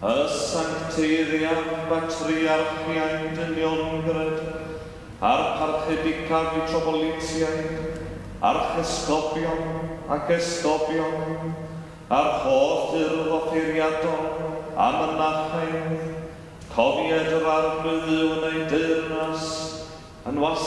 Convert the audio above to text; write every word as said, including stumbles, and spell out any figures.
y sancteiddiad batriarchiaid dyniongred, a'r parchedicaf i trobolitiaid, archesgobion ac esgobion, a'r holl yrdd offeiriadol a mynachaidd, cofied yr arglwydd yn ei deyrnas, yn was